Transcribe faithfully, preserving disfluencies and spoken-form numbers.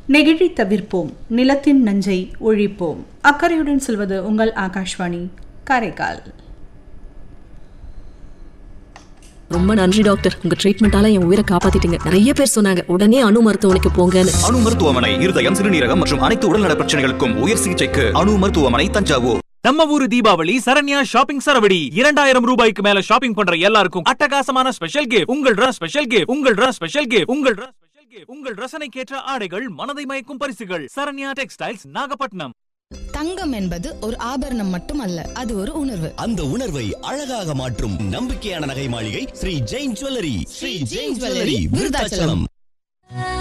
நெகிழி தவிர்ப்போம், நிலத்தின் நஞ்சை ஒழிப்போம். அக்கறையுடன் செல்வது உங்கள் ஆகாஷ்வாணி காரைக்கால். ரொம்ப நன்றி டாக்டர், உங்க ட்ரீட்மெண்டால என் உயிரை காப்பாத்திட்டீங்க. நிறைய பேர் சொன்னாங்க உடனே அணு மருத்துவமனைக்கு போங்கன்னு. அணு மருத்துவமனை இருதயம், சிறுநீரகம் மற்றும் அனைத்து உடல்நல பிரச்சனைகளுக்கும் உயர் சிகிச்சைக்கு அணு மருத்துவமனை, தஞ்சாவூர். நம்ம ஊரு தீபாவளி சரண்யா ஷாப்பிங் சரவடி. இரண்டாயிரம் ரூபாய்க்கு மேல ஷாப்பிங் பண்ற எல்லாருக்கும் அட்டகாசமான ஸ்பெஷல் கிஃப்ட். உங்கள் டிரஸ் ஸ்பெஷல் கிஃப்ட், உங்கள் டிரஸ் ஸ்பெஷல் கிஃப்ட், உங்கள் டிரஸ் ஸ்பெஷல் கிஃப்ட், உங்கள் ரசனைக்கேற்ற ஆடைகள், மனதை மயக்கும் பரிசுகள். சரண்யா டெக்ஸ்டைல்ஸ், நாகப்பட்டினம். தங்கம் என்பது ஒரு ஆபரணம் மட்டுமல்ல, அது ஒரு உணர்வு. அந்த உணர்வை அழகாக மாற்றும் நம்பிக்கையான நகை மாளிகை ஸ்ரீ ஜெயின் ஜுவல்லரி. ஸ்ரீ ஜெயின் ஜுவல்லரி, விருதாச்சலம்.